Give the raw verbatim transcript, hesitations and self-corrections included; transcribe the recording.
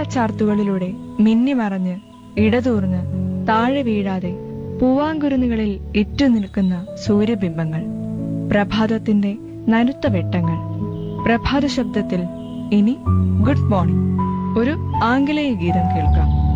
ചാർത്തുകളിലൂടെ മിന്നിമറഞ്ഞ് ഇടതൂർന്ന് താഴെ വീഴാതെ പൂവാങ്കുരുന്നുകളിൽ ഇറ്റുനിൽക്കുന്ന സൂര്യബിംബങ്ങൾ, പ്രഭാതത്തിന്റെ നനുത്ത വെട്ടങ്ങൾ. പ്രഭാത ശബ്ദത്തിൽ ഇനി ഗുഡ് മോർണിംഗ്, ഒരു ആംഗലേയ ഗീതം കേൾക്കാം.